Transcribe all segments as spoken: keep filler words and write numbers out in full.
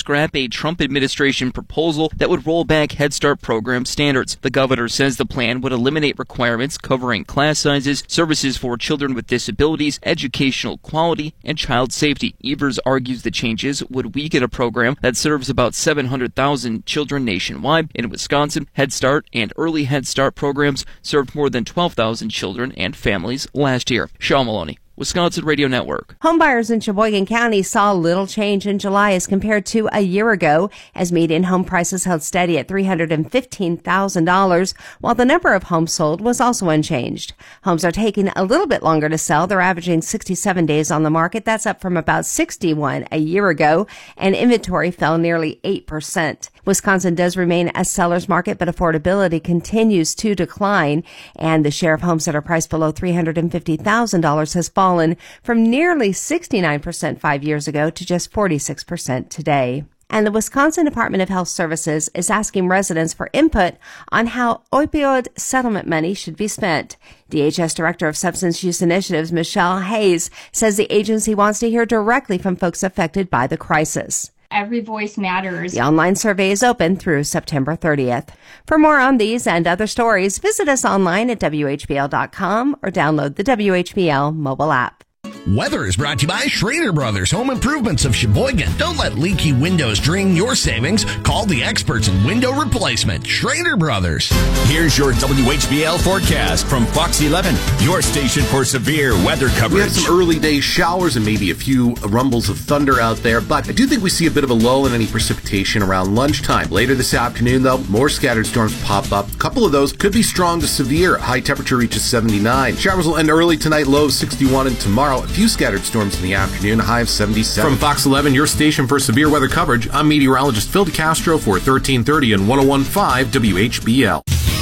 scrap a Trump administration proposal that would roll back Head Start program standards. The governor says the plan would eliminate requirements covering class sizes, services for children with disabilities, educational quality, and child safety. Evers argues the changes would weaken a program that serves about seven hundred thousand children nationwide. In Wisconsin, Head Start and Early Head Start programs served more than twelve thousand children and families last year. Sean Maloney, Wisconsin Radio Network. Homebuyers in Sheboygan County saw little change in July as compared to a year ago, as median home prices held steady at three hundred fifteen thousand dollars, while the number of homes sold was also unchanged. Homes are taking a little bit longer to sell. They're averaging sixty-seven days on the market. That's up from about sixty-one a year ago, and inventory fell nearly eight percent. Wisconsin does remain a seller's market, but affordability continues to decline, and the share of homes that are priced below three hundred fifty thousand dollars has fallen from nearly sixty-nine percent five years ago to just forty-six percent today. And the Wisconsin Department of Health Services is asking residents for input on how opioid settlement money should be spent. D H S Director of Substance Use Initiatives, Michelle Hayes, says the agency wants to hear directly from folks affected by the crisis. Every voice matters. The online survey is open through September thirtieth. For more on these and other stories, visit us online at W H B L dot com or download the W H B L mobile app. Weather is brought to you by Schrader Brothers Home Improvements of Sheboygan. Don't let leaky windows drain your savings. Call the experts in window replacement, Schrader Brothers. Here's your W H B L forecast from Fox eleven, your station for severe weather coverage. We had some early day showers and maybe a few rumbles of thunder out there, but I do think we see a bit of a lull in any precipitation around lunchtime. Later this afternoon, though, more scattered storms pop up. A couple of those could be strong to severe. High temperature reaches seventy-nine. Showers will end early tonight, low of sixty-one, and tomorrow a few scattered storms in the afternoon, a high of seventy-seven. From Fox eleven, your station for severe weather coverage, I'm meteorologist Phil DeCastro for thirteen thirty and one oh one point five W H B L.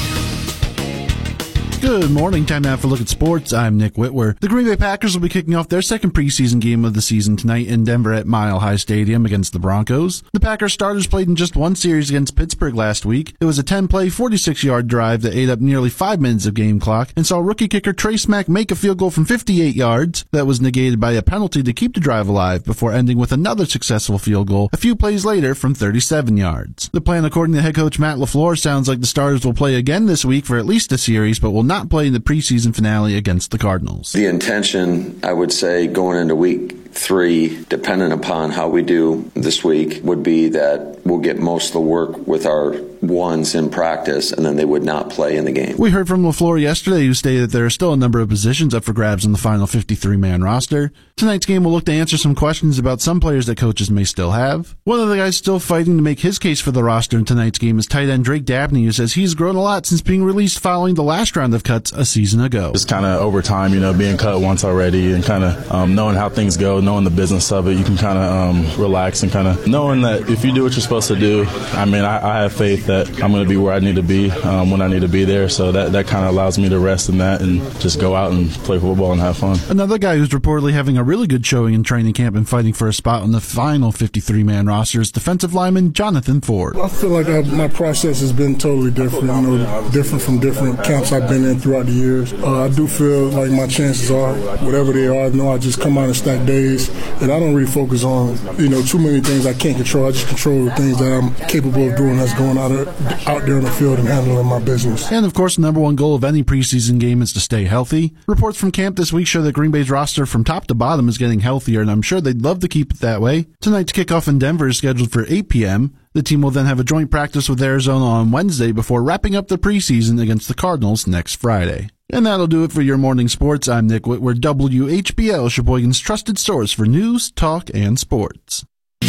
Good morning. Time now for a look at sports. I'm Nick Whitwer. The Green Bay Packers will be kicking off their second preseason game of the season tonight in Denver at Mile High Stadium against the Broncos. The Packers starters played in just one series against Pittsburgh last week. It was a ten-play, forty-six-yard drive that ate up nearly five minutes of game clock and saw rookie kicker Trace Mack make a field goal from fifty-eight yards that was negated by a penalty to keep the drive alive before ending with another successful field goal a few plays later from thirty-seven yards. The plan, according to head coach Matt LaFleur, sounds like the starters will play again this week for at least a series, but will not play in the preseason finale against the Cardinals. The intention, I would say, going into week three, dependent upon how we do this week, would be that we'll get most of the work with our ones in practice, and then they would not play in the game. We heard from LaFleur yesterday, who stated that there are still a number of positions up for grabs on the final fifty-three man roster. Tonight's game will look to answer some questions about some players that coaches may still have. One of the guys still fighting to make his case for the roster in tonight's game is tight end Drake Dabney, who says he's grown a lot since being released following the last round of cuts a season ago. Just kind of over time, you know, being cut once already and kind of um, knowing how things go, knowing the business of it, you can kind of um, relax and kind of knowing that if you do what you're supposed to do, I mean, I, I have faith that I'm going to be where I need to be um, when I need to be there. So that, that kind of allows me to rest in that and just go out and play football and have fun. Another guy who's reportedly having a really good showing in training camp and fighting for a spot on the final fifty-three man roster is defensive lineman Jonathan Ford. I feel like I, my process has been totally different, you know, different from different camps I've been in throughout the years. Uh, I do feel like my chances are, whatever they are, I know I just come out and stack days, and I don't really focus on, you know, too many things I can't control. I just control the things that I'm capable of doing, that's going out, of, out there in the field and handling my business. And, of course, the number one goal of any preseason game is to stay healthy. Reports from camp this week show that Green Bay's roster from top to bottom is getting healthier, and I'm sure they'd love to keep it that way. Tonight's kickoff in Denver is scheduled for eight p.m. The team will then have a joint practice with Arizona on Wednesday before wrapping up the preseason against the Cardinals next Friday. And that'll do it for your morning sports. I'm Nick Whitwer, W H B L, Sheboygan's trusted source for news, talk, and sports.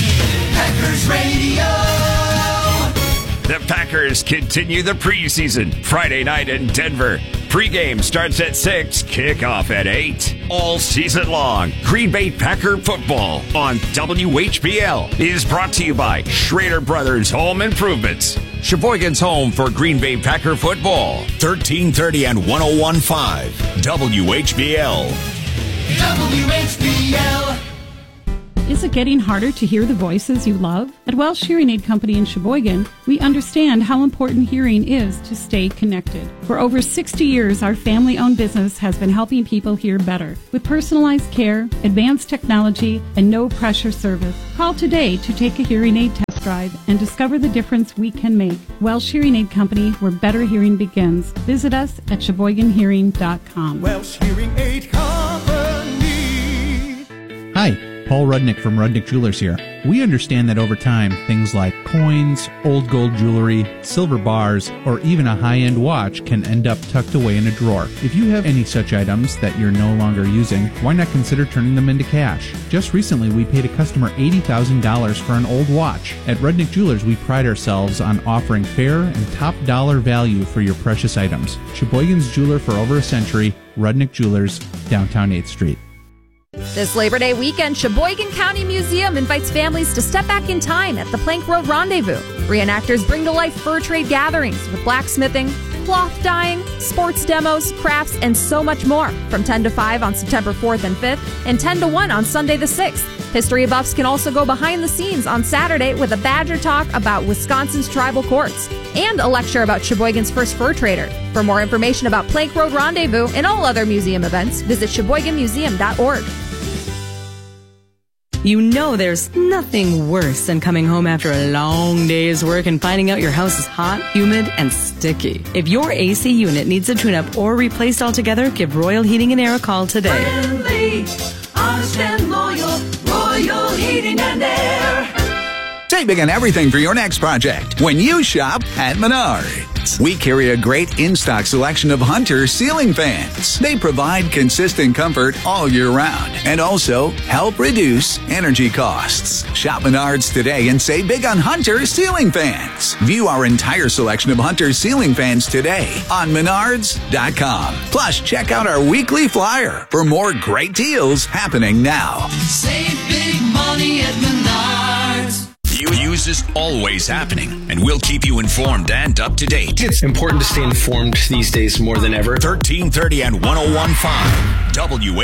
Packers Radio. The Packers continue the preseason Friday night in Denver. Pre-game starts at six, kickoff at eight. All season long, Green Bay Packer football on W H B L is brought to you by Schrader Brothers Home Improvements, Sheboygan's home for Green Bay Packer football. thirteen thirty and one oh one point five W H B L. W H B L. Is it getting harder to hear the voices you love? At Welsh Hearing Aid Company in Sheboygan, we understand how important hearing is to stay connected. For over sixty years, our family-owned business has been helping people hear better with personalized care, advanced technology, and no-pressure service. Call today to take a hearing aid test. drive and discover the difference we can make. Welsh Hearing Aid Company, where better hearing begins. Visit us at Sheboygan Hearing dot com. Welsh Hearing Aid Company. Hi, Paul Rudnick from Rudnick Jewelers here. We understand that over time, things like coins, old gold jewelry, silver bars, or even a high-end watch can end up tucked away in a drawer. If you have any such items that you're no longer using, why not consider turning them into cash? Just recently, we paid a customer eighty thousand dollars for an old watch. At Rudnick Jewelers, we pride ourselves on offering fair and top dollar value for your precious items. Sheboygan's jeweler for over a century, Rudnick Jewelers, downtown eighth Street. This Labor Day weekend, Sheboygan County Museum invites families to step back in time at the Plank Road Rendezvous. Reenactors bring to life fur trade gatherings with blacksmithing, cloth dyeing, sports demos, crafts, and so much more from ten to five on September fourth and fifth and ten to one on Sunday the sixth. History buffs can also go behind the scenes on Saturday with a Badger Talk about Wisconsin's tribal courts and a lecture about Sheboygan's first fur trader. For more information about Plank Road Rendezvous and all other museum events, visit Sheboygan Museum dot org. You know there's nothing worse than coming home after a long day's work and finding out your house is hot, humid, and sticky. If your A C unit needs a tune-up or replaced altogether, give Royal Heating and Air a call today. Friendly, honest and loyal, Royal Heating and Air. Save big on everything for your next project when you shop at Menards. We carry a great in-stock selection of Hunter ceiling fans. They provide consistent comfort all year round and also help reduce energy costs. Shop Menards today and save big on Hunter ceiling fans. View our entire selection of Hunter ceiling fans today on Menards dot com. Plus, check out our weekly flyer for more great deals happening now. Save big money at Menards. News is always happening, and we'll keep you informed and up to date. It's important to stay informed these days more than ever. thirteen thirty and one oh one point five W